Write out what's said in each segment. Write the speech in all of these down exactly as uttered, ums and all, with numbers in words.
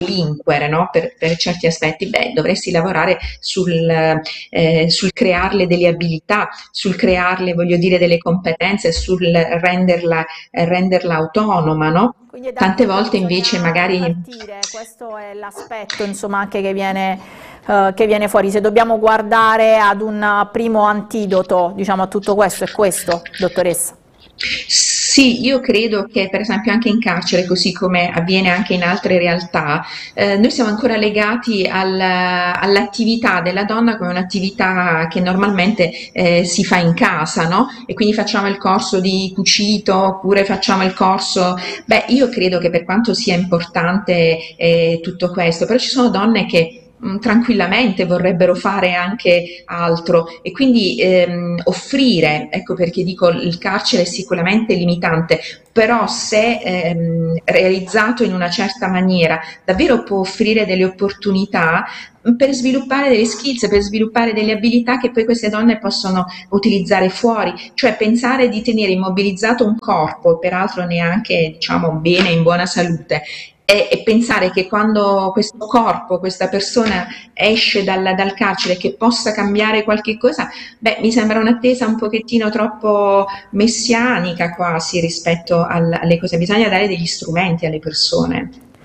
delinquere, no? Per, per certi aspetti, beh, dovresti lavorare sul, eh, sul crearle delle abilità, sul crearle, voglio dire, delle competenze, sul renderla, eh, renderla autonoma, no? Quindi è da Tante qui che volte invece bisogna magari partire, questo è l'aspetto insomma anche che viene, eh, che viene fuori. Se dobbiamo guardare ad un primo antidoto, diciamo, a tutto questo, è questo, dottoressa. sì, io credo che per esempio anche in carcere, così come avviene anche in altre realtà, eh, noi siamo ancora legati al- all'attività della donna come un'attività che normalmente eh, si fa in casa, no? E quindi facciamo il corso di cucito oppure facciamo il corso. Beh, io credo che per quanto sia importante eh, tutto questo, però ci sono donne che mh, tranquillamente vorrebbero fare anche altro e quindi ehm, offrire, ecco perché dico il carcere è sicuramente limitante, però se ehm, realizzato in una certa maniera davvero può offrire delle opportunità mh, per sviluppare delle skills, per sviluppare delle abilità che poi queste donne possono utilizzare fuori, cioè pensare di tenere immobilizzato un corpo, peraltro neanche diciamo bene, in buona salute, e, e pensare che quando questo corpo, questa persona esce dal, dal carcere, che possa cambiare qualche cosa, beh, mi sembra un'attesa un pochettino troppo messianica quasi rispetto al- alle cose. Bisogna dare degli strumenti alle persone.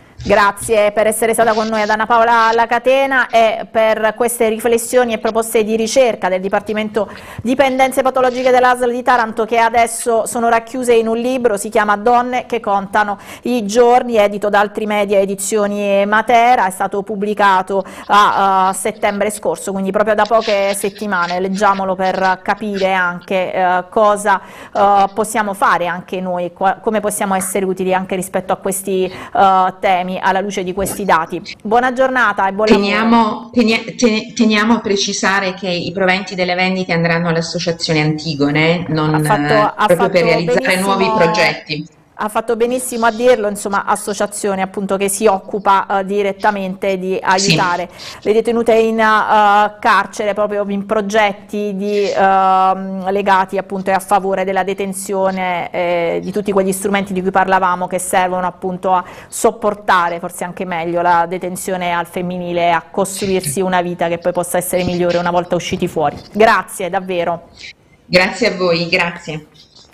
Grazie per essere stata con noi ad Anna Paola La Catena e per queste riflessioni e proposte di ricerca del Dipartimento Dipendenze Patologiche dell'A S L di Taranto, che adesso sono racchiuse in un libro, si chiama Donne che contano i giorni, edito da Altrimedia Edizioni Matera, è stato pubblicato a, a settembre scorso, quindi proprio da poche settimane. Leggiamolo per capire anche eh, cosa eh, possiamo fare anche noi, come possiamo essere utili anche rispetto a questi eh, temi alla luce di questi dati. Buona giornata e buon lavoro. Teniamo, tenia- te- teniamo a precisare che i proventi delle vendite andranno all'Associazione Antigone, Ha non fatto, eh, ha proprio per fatto realizzare nuovi benissimo, progetti. ha fatto benissimo a dirlo, insomma, associazione appunto che si occupa eh, direttamente di Sì. aiutare le detenute in eh, carcere proprio in progetti di, ehm, legati appunto a favore della detenzione, eh, di tutti quegli strumenti di cui parlavamo che servono appunto a sopportare forse anche meglio la detenzione al femminile e a costruirsi una vita che poi possa essere migliore una volta usciti fuori. Grazie davvero. Grazie a voi, grazie.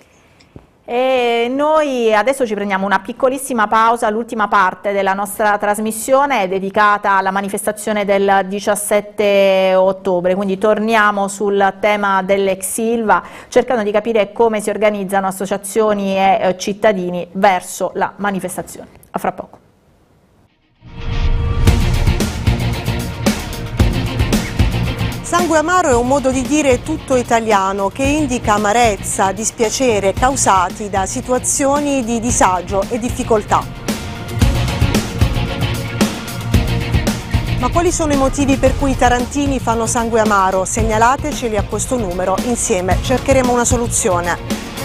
E noi adesso ci prendiamo una piccolissima pausa, l'ultima parte della nostra trasmissione è dedicata alla manifestazione del diciassette ottobre, quindi torniamo sul tema dell'ex Ilva cercando di capire come si organizzano associazioni e eh, cittadini verso la manifestazione. A fra poco. Sangue amaro è un modo di dire tutto italiano che indica amarezza, dispiacere causati da situazioni di disagio e difficoltà. Ma quali sono i motivi per cui i tarantini fanno sangue amaro? Segnalateceli a questo numero, insieme cercheremo una soluzione.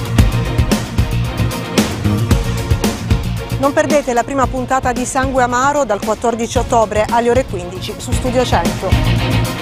Non perdete la prima puntata di Sangue Amaro dal quattordici ottobre alle ore quindici su Studio cento.